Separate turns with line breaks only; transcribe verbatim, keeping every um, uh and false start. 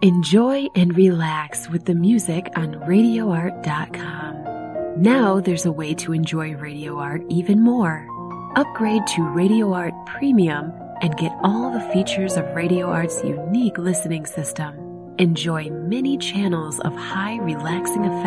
Enjoy and relax with the music on radio art dot com. Now there's a way to enjoy Radio Art even more. Upgrade to Radio Art Premium and get all the features of Radio Art's unique listening system. Enjoy many channels of high relaxing effects